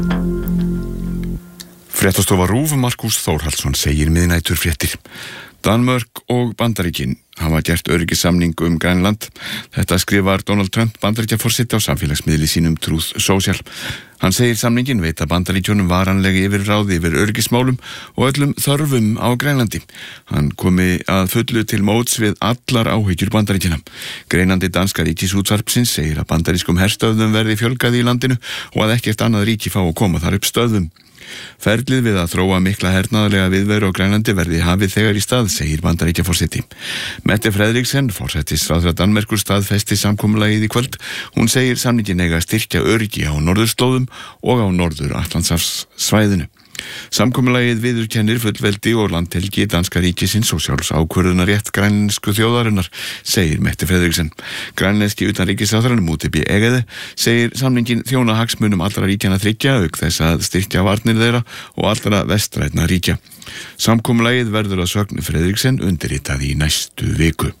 Fréttastofa RÚV Markús Þórhallsson segir miðnæturfréttir. Danmörk og Bandaríkin hafa gert öryggissamning Grænland. Þetta skrifar Donald Trump Bandaríkjaforseti á samfélagsmiðli sínum Truth Social. Hann segir samningin veita Bandaríkjunum varanlega yfirráð yfir öryggismálum og öllum þörfum á Grænlandi. Hann komi að fullu til móts við allar áhyggjur Bandaríkjanna. Greinandi danska ríkisútvarpsins segir að bandarískum herstöðvum verði fjölgað í landinu og að ekkert annað ríki fá að koma þar upp stöðvum. Ferlið við að þróa mikla hernaðarlega viðveru á Grænlandi verði hafið þegar í stað, segir Bandaríkjaforseti. Mette Frederiksen, forsætisráðherra Danmerkur, staðfesti samkomulagið í kvöld. Hún segir samningin eiga að styrkja öryggi á norðurslóðum og á Norður-Atlantshafssvæðinu. Samkomulagið viðurkennir fullveldi og landhelgi danska ríkisins og sjálfsákvörðunarrétt grænlensku þjóðarinnar, segir Mette Frederiksen. Grænlenski utanríkisráðherrann Múte B. Egede segir samningin þjóna hagsmunum allra ríkjanna þriggja, auk þess að styrkja varnir þeirra og allra vestrænna ríkja. Samkomulagið verður að sögn Frederiksen undirritað í næstu viku.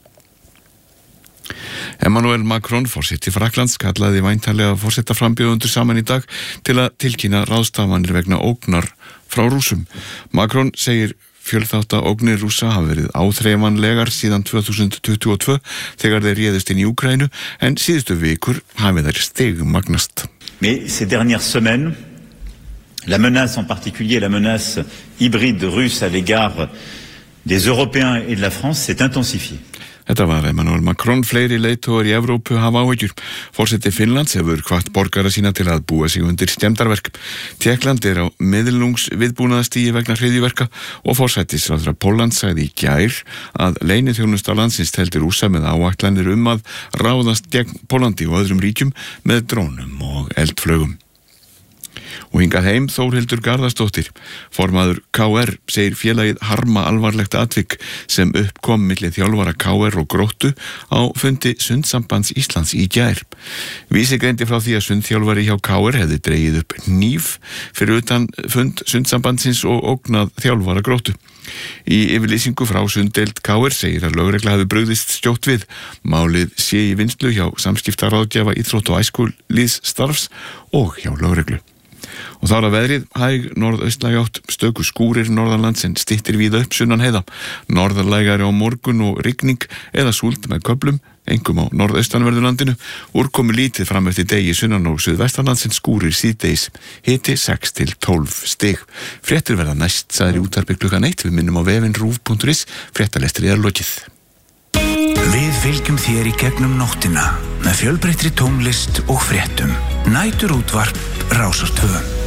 Emmanuel Macron, forseti Frakklands, kallaði væntanlega forsetaframbjóðendur saman í dag til að tilkynna ráðstafanir vegna ógnar frá Rússum. Macron segir fjölþátta ógnir Rússa hafa verið áþreifanlegar síðan 2022 þegar þeir réðust inn í Úkraínu, en síðustu vikur hafi þær stigmagnast. Mais ces dernières semaines, la menace en particulier, la menace hybride russe à l'égard des Européens et de la France s'est intensifiée. Þetta var Emmanuel Macron. Fleiri leiðtogar í Evrópu hafa áhyggjur. Forseti Finnlands hefur hvatt borgara sína til að búa sig undir skemmdarverk. Tékkland á miðlungsviðbúnaðastigi vegna hryðjuverka og forsætisráðherra Póllands sagði í gær að leyniþjónusta landsins teldi Rússa með áætlanir að ráðast gegn Póllandi og öðrum ríkjum með drónum og eldflaugum. Og hingað heim Þórhildur Garðarsdóttir, formaður KR, segir félagið harma alvarlegt atvik sem uppkom milli þjálfara KR og Gróttu á fundi Sundsambands Íslands í gær. Vísi greindi frá því að sundþjálfari hjá KR hefði dregið upp hníf fyrir utan fund Sundsambandsins og ógnað þjálfara Gróttu. Í yfirlýsingu frá sunddeild KR segir að lögregla hafi brugðist skjótt við. Málið sé í vinnslu hjá samskiptaráðgjafa íþrótt- og æskulýðsstarfs og hjá lögreglu. Og þá að veðrið, hæg norðaustlæg átt, stöku skúrir norðanlands en styttir víða upp sunnan heiða. Norðarlægari á morgun og rigning eða súld með köflum, einkum á norðaustanverðu landinu. Úrkomi lítið fram eftir degi sunnan og suðvestanlands en skúrir síðdegis. Hiti 6 til 12 stig. Fréttir verða næst, sagði í útvarpi klukkan 1. Við minnum á vefinn rúv.is. Fréttalestri lokið. Við fylgjum þér í gegnum nóttina með fjölbreyttri tónlist og fréttum. Næturútvarp Rásar 2.